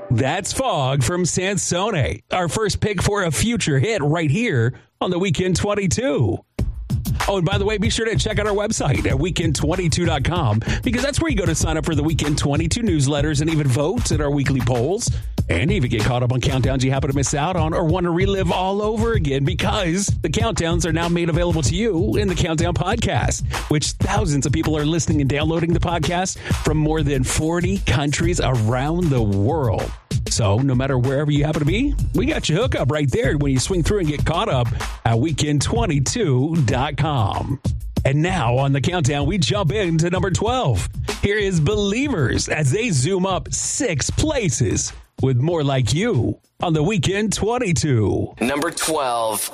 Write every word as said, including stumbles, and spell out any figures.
That's Fog from Sansone, our first pick for a future hit right here on the Weekend twenty-two. Oh, and by the way, be sure to check out our website at weekend twenty-two dot com because that's where you go to sign up for the Weekend twenty-two newsletters and even vote in our weekly polls. And even get caught up on countdowns you happen to miss out on or want to relive all over again because the countdowns are now made available to you in the Countdown Podcast, which thousands of people are listening and downloading the podcast from more than forty countries around the world. So no matter wherever you happen to be, we got your hookup right there when you swing through and get caught up at weekend twenty-two dot com. And now on the countdown, we jump into number twelve. Here is Believers as they zoom up six places with More Like You on the Weekend twenty-two. Number twelve.